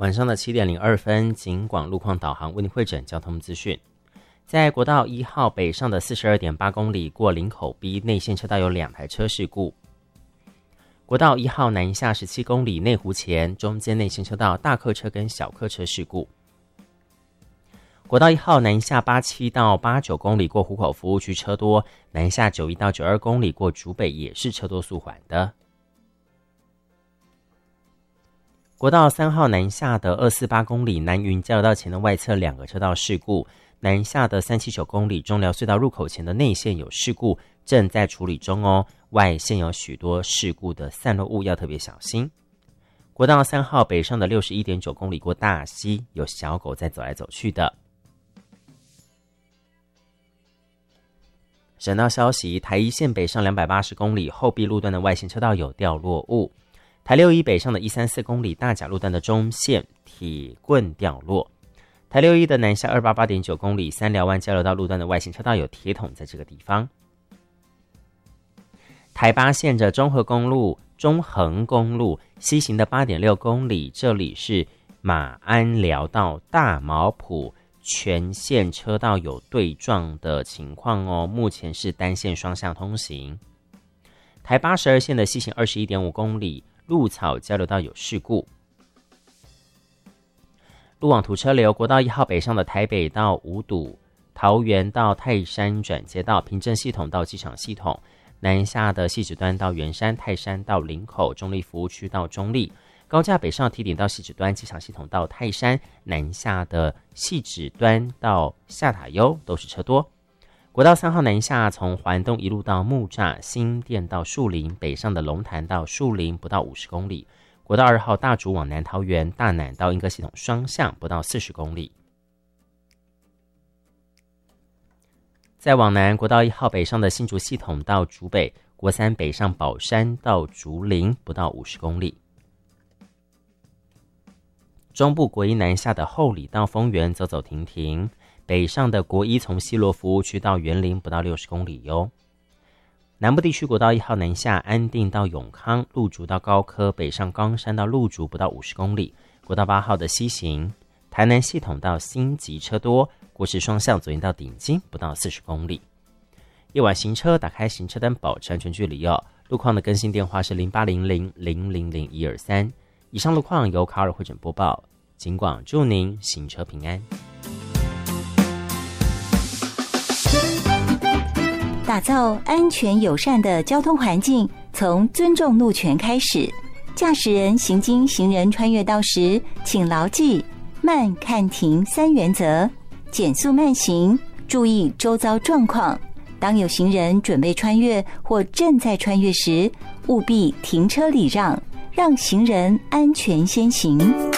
晚上的7点02分，警广路况导航为您汇整交通资讯。在国道1号北上的 42.8 公里过林口 B 内线车道有2台车事故。国道1号南下17公里内湖前中间内线车道大客车跟小客车事故。国道1号南下87到89公里过湖口服务区车多，南下91到92公里过竹北也是车多速缓的。国道3号南下的248公里南云交流道前的外侧2个车道事故，南下的379公里中寮隧道入口前的内线有事故，正在处理中哦。外线有许多事故的散落物，要特别小心。国道3号北上的 61.9 公里过大溪，有小狗在走来走去的。省道消息，台一线北上280公里后壁路段的外线车道有掉落物。台61北上的134公里大甲路段的中线铁棍掉落。台61的南下288.9公里三寮湾交流道路段的外线车道有铁桶在这个地方。台8线的中横公路西行的 8.6 公里，这里是马鞍寮到大毛埔，全线车道有对撞的情况哦，目前是单线双向通行。台82线的西行 21.5 公里鹿草交流道有事故。路网图车流，国道1号北上的台北到五堵，桃园到泰山转接道，平镇系统到机场系统，南下的汐止端到圆山，泰山到林口，中立服务区到中立，高架北上提顶到汐止端，机场系统到泰山，南下的汐止端到下塔悠都是车多。国道3号南下从环东一路到木栅，新店到树林，北上的龙潭到树林不到50公里。国道2号大竹往南桃园，大南到莺歌系统双向不到40公里。再往南，国道1号北上的新竹系统到竹北，国3北上宝山到竹林不到50公里。中部国1南下的后里到丰原走走停停，北上的国1从西螺服务区到园林不到60公里哟。南部地区国道1号南下安定到永康，鹿竹到高科，北上冈山到鹿竹不到50公里。国道8号的西行，台南系统到新集车多，国10双向左营到顶金不到40公里。夜晚行车打开行车灯，保持安全距离哦。路况的更新电话是0800000123。以上路况由卡尔汇整播报，警广祝您行车平安。 打造安全友善的交通环境，从尊重路权开始。驾驶人行经行人穿越道时，请牢记慢、看、停3原则，减速慢行，注意周遭状况。当有行人准备穿越或正在穿越时，务必停车礼让，让行人安全先行。